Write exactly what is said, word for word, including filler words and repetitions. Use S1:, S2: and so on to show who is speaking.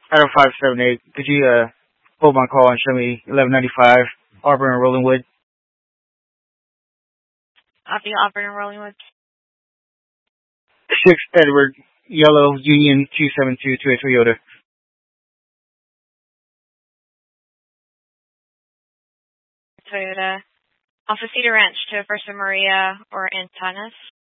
S1: Out of five seven eight. Could you uh hold my call and show me eleven ninety five Auburn and Rollingwood?
S2: Copy Auburn and Rollingwood.
S1: Six Edward Yellow Union two seven two to a Toyota.
S2: Toyota. Alpha Cedar Ranch to First and Maria or Antanas.